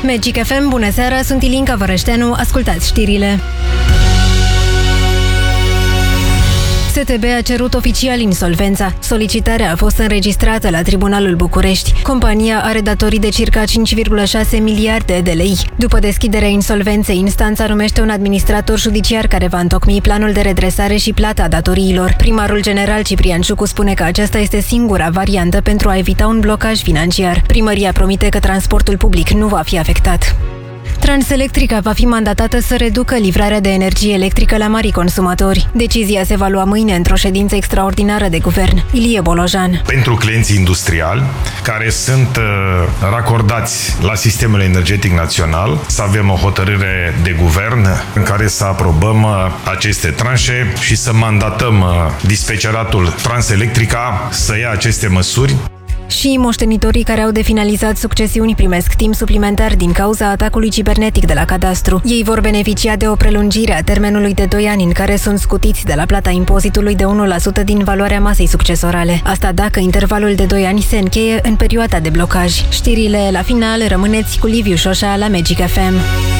Magic FM, bună seara, sunt Ilinca Vărășteanu, ascultați știrile. STB a cerut oficial insolvența. Solicitarea a fost înregistrată la Tribunalul București. Compania are datorii de circa 5,6 miliarde de lei. După deschiderea insolvenței, instanța numește un administrator judiciar care va întocmi planul de redresare și plata datoriilor. Primarul general Ciprian Ciucu spune că aceasta este singura variantă pentru a evita un blocaj financiar. Primăria promite că transportul public nu va fi afectat. Transelectrica va fi mandatată să reducă livrarea de energie electrică la mari consumatori. Decizia se va lua mâine într-o ședință extraordinară de guvern. Ilie Bolojan. Pentru clienții industriali care sunt racordați la sistemul energetic național, să avem o hotărâre de guvern în care să aprobăm aceste tranșe și să mandatăm dispeceratul Transelectrica să ia aceste măsuri. Și moștenitorii care au definalizat succesiuni primesc timp suplimentar din cauza atacului cibernetic de la cadastru. Ei vor beneficia de o prelungire a termenului de 2 ani în care sunt scutiți de la plata impozitului de 1% din valoarea masei succesorale. Asta dacă intervalul de 2 ani se încheie în perioada de blocaj. Știrile la final, rămâneți cu Liviu Șoșa la Magic FM.